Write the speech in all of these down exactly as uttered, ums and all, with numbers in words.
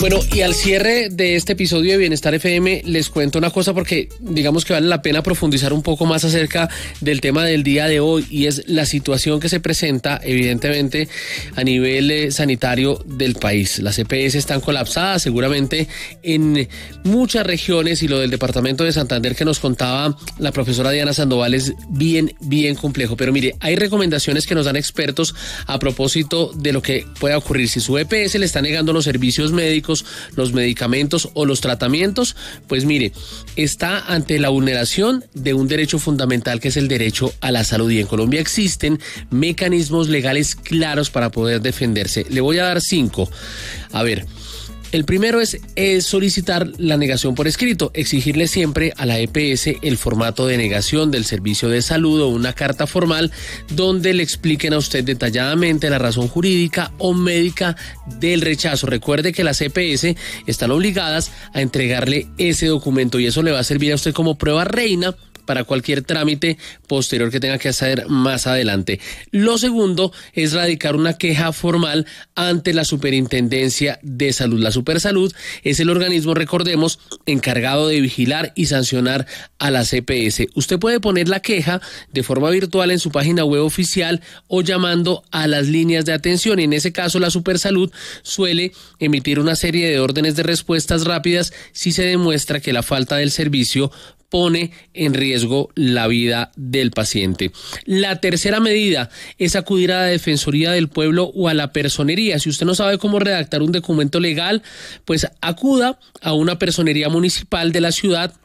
Bueno, y al cierre de este episodio de Bienestar F M les cuento una cosa porque digamos que vale la pena profundizar un poco más acerca del tema del día de hoy, y es la situación que se presenta evidentemente a nivel eh, sanitario del país. Las E P S están colapsadas seguramente en muchas regiones, y lo del departamento de Santander que nos contaba la profesora Diana Sandoval es bien, bien complejo. Pero mire, hay recomendaciones que nos dan expertos a propósito de lo que pueda ocurrir si su E P S le está negando los servicios médicos, los medicamentos o los tratamientos. Pues mire, está ante la vulneración de un derecho fundamental que es el derecho a la salud, y en Colombia existen mecanismos legales claros para poder defenderse. Le voy a dar cinco. A ver, el primero es, es solicitar la negación por escrito, exigirle siempre a la E P S el formato de negación del servicio de salud o una carta formal donde le expliquen a usted detalladamente la razón jurídica o médica del rechazo. Recuerde que las E P S están obligadas a entregarle ese documento, y eso le va a servir a usted como prueba reina para cualquier trámite posterior que tenga que hacer más adelante. Lo segundo es radicar una queja formal ante la Superintendencia de Salud. La Supersalud es el organismo, recordemos, encargado de vigilar y sancionar a las E P S. Usted puede poner la queja de forma virtual en su página web oficial o llamando a las líneas de atención, y en ese caso la Supersalud suele emitir una serie de órdenes de respuestas rápidas si se demuestra que la falta del servicio pone en riesgo la vida del paciente. La tercera medida es acudir a la Defensoría del Pueblo o a la Personería. Si usted no sabe cómo redactar un documento legal, pues acuda a una personería municipal de la ciudad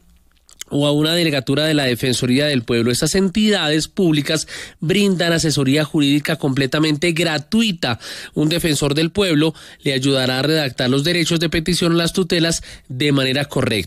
o a una delegatura de la Defensoría del Pueblo. Estas entidades públicas brindan asesoría jurídica completamente gratuita. Un defensor del pueblo le ayudará a redactar los derechos de petición a las tutelas de manera correcta.